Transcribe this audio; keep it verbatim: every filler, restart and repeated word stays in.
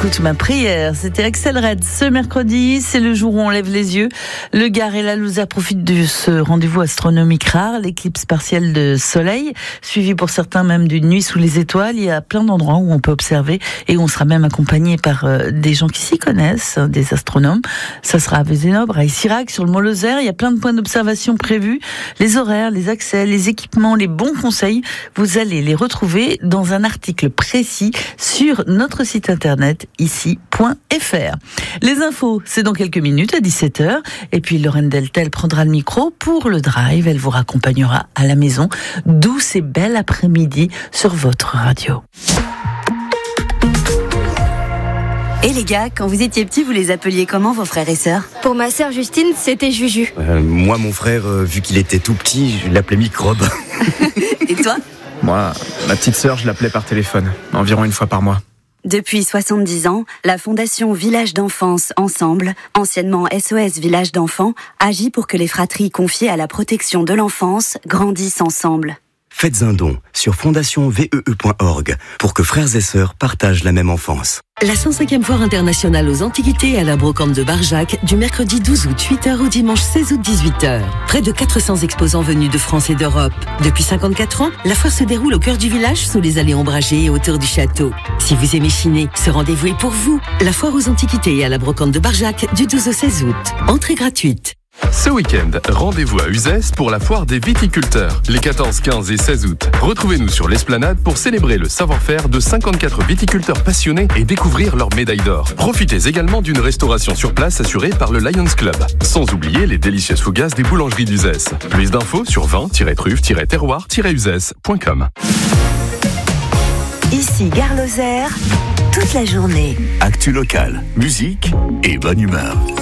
Écoute ma prière, c'était Axel Red. Ce mercredi, c'est le jour où on lève les yeux. Le Gard et la Lousère profitent de ce rendez-vous astronomique rare, l'éclipse partielle de soleil, suivi pour certains même d'une nuit sous les étoiles. Il y a plein d'endroits où on peut observer et où on sera même accompagné par euh, des gens qui s'y connaissent, des astronomes. Ça sera à Vézénobre, à Issirac, sur le Mont-Lozère. Il y a plein de points d'observation prévus. Les horaires, les accès, les équipements, les bons conseils, vous allez les retrouver dans un article précis sur notre site internet ici point f r. Les infos, c'est dans quelques minutes à dix-sept heures. Et puis Lorraine Deltel prendra le micro pour le drive. Elle vous raccompagnera à la maison. Douce et belle après-midi sur votre radio. Et les gars, quand vous étiez petits, vous les appeliez comment vos frères et sœurs ? Pour ma sœur Justine, c'était Juju. Euh, moi, mon frère, euh, vu qu'il était tout petit, je l'appelais Microbe. Et toi ? Moi, ma petite sœur, je l'appelais par téléphone, environ une fois par mois. Depuis soixante-dix ans, la Fondation Village d'Enfance Ensemble, anciennement S O S Village d'Enfants, agit pour que les fratries confiées à la protection de l'enfance grandissent ensemble. Faites un don sur fondation v e e point org pour que frères et sœurs partagent la même enfance. La cent cinquième foire internationale aux Antiquités à la Brocante de Barjac, du mercredi douze août huit heures au dimanche seize août dix-huit heures. Près de quatre cents exposants venus de France et d'Europe. Depuis cinquante-quatre ans, la foire se déroule au cœur du village, sous les allées ombragées et autour du château. Si vous aimez chiner, ce rendez-vous est pour vous. La foire aux Antiquités à la Brocante de Barjac, du douze au seize août. Entrée gratuite. Ce week-end, rendez-vous à Uzès pour la foire des viticulteurs, les quatorze, quinze et seize août. Retrouvez-nous sur l'esplanade pour célébrer le savoir-faire de cinquante-quatre viticulteurs passionnés et découvrir leur médaille d'or. Profitez également d'une restauration sur place assurée par le Lions Club. Sans oublier les délicieuses fougasses des boulangeries d'Uzès. Plus d'infos sur vin tiret truffe tiret terroir tiret uzès point com. Ici Gare Lozère, toute la journée. Actu locale, musique et bonne humeur.